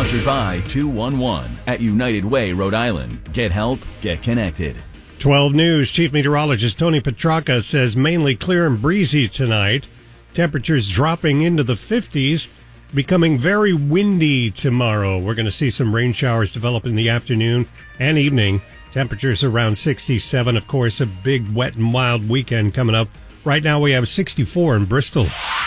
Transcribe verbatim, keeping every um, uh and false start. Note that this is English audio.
Sponsored by two one one at United Way, Rhode Island. Get help, get connected. twelve News Chief Meteorologist Tony Petracca says mainly clear and breezy tonight. Temperatures dropping into the fifties, becoming very windy tomorrow. We're going to see some rain showers develop in the afternoon and evening. Temperatures around sixty-seven. Of course, a big, wet and wild weekend coming up. Right now we have sixty-four in Bristol.